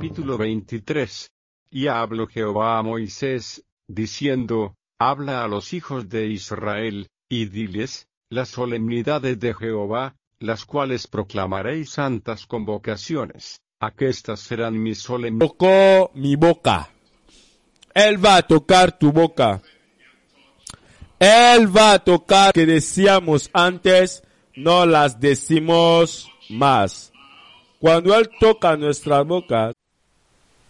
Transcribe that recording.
Capítulo 23. Y habló Jehová a Moisés, diciendo, habla a los hijos de Israel, y diles, las solemnidades de Jehová, las cuales proclamaréis santas convocaciones. Aquestas serán mis solemnidades. Tocó mi boca. Él va a tocar tu boca. Él va a tocar que decíamos antes, no las decimos más. Cuando Él toca nuestra boca,